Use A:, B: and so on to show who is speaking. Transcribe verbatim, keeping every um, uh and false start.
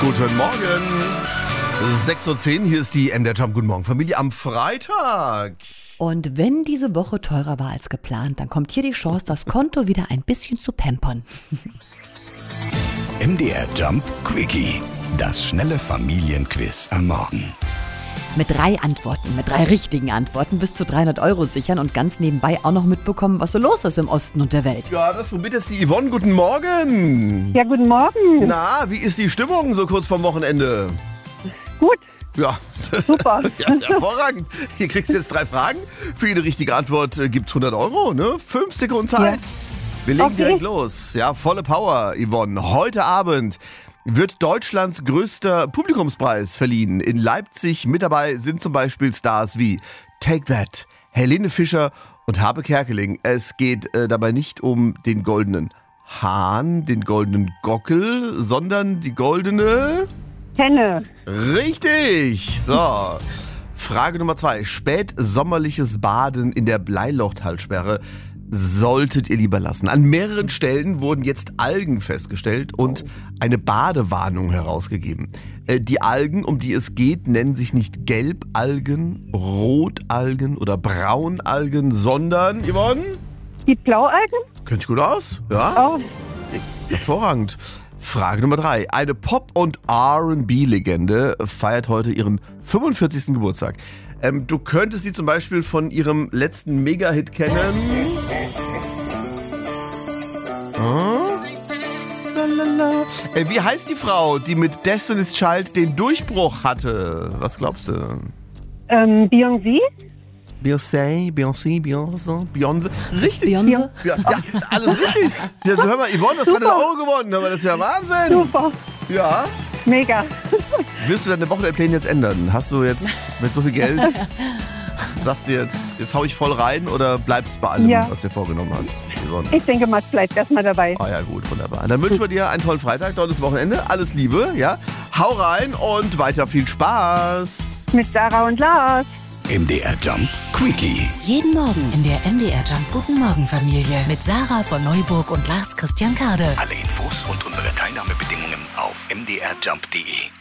A: Guten Morgen. sechs Uhr zehn, hier ist die M D R Jump. Guten Morgen, Familie, am Freitag.
B: Und wenn diese Woche teurer war als geplant, dann kommt hier die Chance, das Konto wieder ein bisschen zu pampern.
C: M D R Jump Quickie. Das schnelle Familienquiz am Morgen.
B: Mit drei Antworten, mit drei richtigen Antworten bis zu dreihundert Euro sichern und ganz nebenbei auch noch mitbekommen, was so los ist im Osten und der Welt.
A: Ja, das womit ist die Yvonne. Guten Morgen.
D: Ja, guten Morgen.
A: Na, wie ist die Stimmung so kurz vorm Wochenende?
D: Gut,
A: Ja,
D: super.
A: ja, hervorragend. Hier kriegst du jetzt drei Fragen. Für jede richtige Antwort äh, gibt's hundert Euro, ne? Fünf Sekunden Zeit.
D: Ja.
A: Wir legen
D: Okay.
A: direkt los. Ja, volle Power, Yvonne. Heute Abend wird Deutschlands größter Publikumspreis verliehen. In Leipzig mit dabei sind zum Beispiel Stars wie Take That, Helene Fischer und Habe Kerkeling. Es geht äh, dabei nicht um den goldenen Hahn, den goldenen Gockel, sondern die goldene...
D: Henne.
A: Richtig. So. Frage Nummer zwei. Spätsommerliches Baden in der Bleilochtalsperre solltet ihr lieber lassen. An mehreren Stellen wurden jetzt Algen festgestellt und eine Badewarnung herausgegeben. Äh, Die Algen, um die es geht, nennen sich nicht Gelbalgen, Rotalgen oder Braunalgen, sondern, Yvonne,
D: Die Blaualgen?
A: kennt sich gut aus? Ja?
D: Oh,
A: Hervorragend. Frage Nummer drei. Eine Pop- und R und B-Legende feiert heute ihren fünfundvierzigsten Geburtstag. Ähm, du könntest sie zum Beispiel von ihrem letzten Mega-Hit kennen. Hm? Lalala. Äh, wie heißt die Frau, die mit Destiny's Child den Durchbruch hatte? Was glaubst du?
D: ähm, Beyoncé?
A: Beyoncé, Beyoncé, Beyoncé, Beyoncé. Richtig.
B: Beyoncé?
A: Ja, ja, alles richtig. Ja, so, hör mal, Yvonne, das hat einen Euro gewonnen, aber das ist ja Wahnsinn.
D: Super,
A: Ja.
D: mega.
A: Willst du deine Wochenendpläne jetzt ändern? Hast du jetzt mit so viel Geld, sagst du jetzt, jetzt hau ich voll rein oder bleibst bei allem,
D: Ja.
A: was du dir vorgenommen hast, Yvonne?
D: Ich denke mal, es bleibt erstmal dabei.
A: Ah ja, gut, wunderbar. Dann wünschen wir dir einen tollen Freitag, tolles Wochenende, alles Liebe, ja? Hau rein und weiter viel Spaß.
D: Mit Sarah und Lars.
C: M D R Jump Quickie.
E: Jeden Morgen in der M D R Jump Guten Morgen Familie mit Sarah von Neuburg und Lars Christian Kade.
C: Alle Infos und unsere Teilnahmebedingungen auf m d r jump punkt d e.